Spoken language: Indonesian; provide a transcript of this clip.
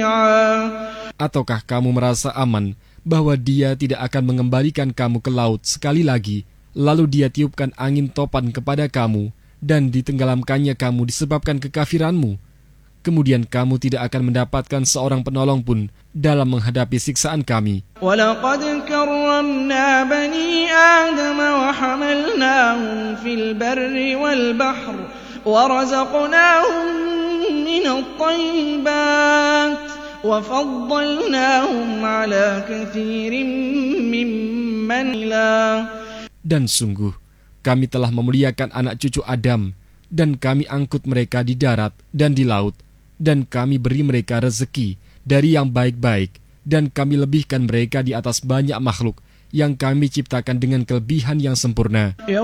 Ataukah kamu merasa aman bahwa Dia tidak akan mengembalikan kamu ke laut sekali lagi, lalu Dia tiupkan angin topan kepada kamu, dan ditenggelamkannya kamu disebabkan kekafiranmu? Kemudian kamu tidak akan mendapatkan seorang penolong pun dalam menghadapi siksaan kami. وَلَقَدْ كَرَّمْنَا بَنِي آدَمَ وَحَمَلْنَاهُمْ فِي الْبَرِّ وَالْبَحْرِ وَرَزَقْنَاهُمْ مِنَ الطَّيِّبَاتِ وَفَضَّلْنَاهُمْ عَلَى كَثِيرٍ مِّمَّنْ عَمِلْنَا. Dan sungguh, kami telah memuliakan anak cucu Adam, dan kami angkut mereka di darat dan di laut, dan kami beri mereka rezeki dari yang baik-baik, dan kami lebihkan mereka di atas banyak makhluk yang kami ciptakan dengan kelebihan yang sempurna.